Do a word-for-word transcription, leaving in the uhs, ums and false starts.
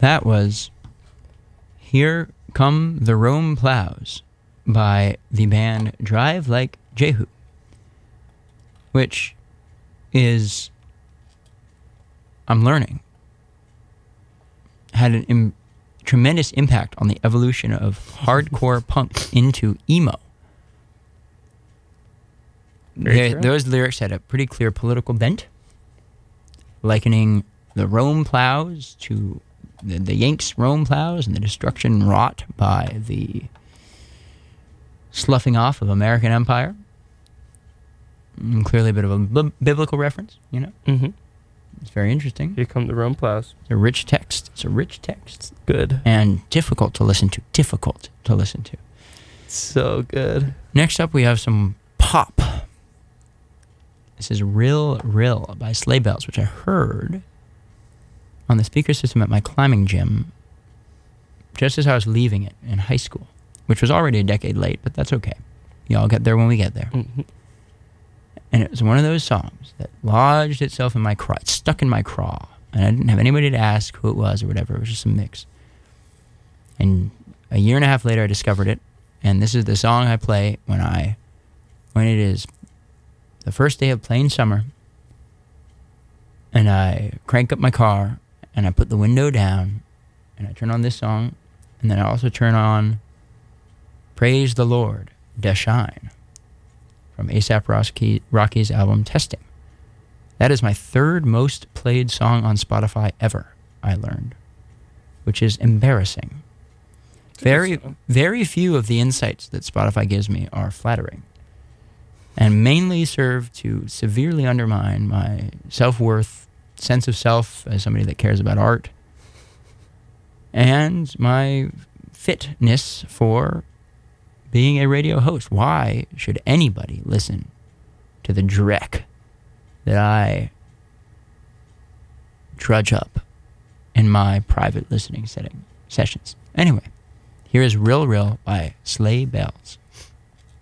That was Here Come the Rome Plows by the band Drive Like Jehu, which is, I'm learning, had an Im- tremendous impact on the evolution of hardcore punk into emo. They, those lyrics had a pretty clear political bent, likening the Rome plows to the, the Yanks' Rome plows and the destruction wrought by the sloughing off of American empire. And clearly a bit of a b- biblical reference, you know? Mm-hmm. It's very interesting. Here come the Rome plows. It's a rich text. It's a rich text. Good. And difficult to listen to. Difficult to listen to. So good. Next up, we have some pop. This is Rill Rill by Sleigh Bells, which I heard on the speaker system at my climbing gym just as I was leaving it in high school, which was already a decade late, but that's okay. Y'all get there when we get there. Mm-hmm. And it was one of those songs that lodged itself in my craw. It stuck in my craw. And I didn't have anybody to ask who it was or whatever. It was just a mix. And a year and a half later, I discovered it. And this is the song I play when I, when it is the first day of plain summer. And I crank up my car and I put the window down and I turn on this song. And then I also turn on Praise the Lord, Da Shine, from A$AP Rocky, Rocky's album Testing. That is my third most played song on Spotify ever, I learned, which is embarrassing. Very, very few of the insights that Spotify gives me are flattering and mainly serve to severely undermine my self-worth, sense of self as somebody that cares about art, and my fitness for being a radio host. Why should anybody listen to the dreck that I drudge up in my private listening setting sessions? Anyway, here is Rill Rill by Sleigh Bells.